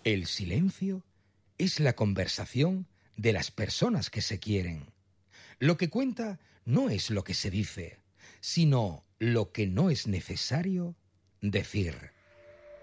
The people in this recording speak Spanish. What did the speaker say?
El silencio es la conversación de las personas que se quieren. Lo que cuenta no es lo que se dice, sino lo que no es necesario decir.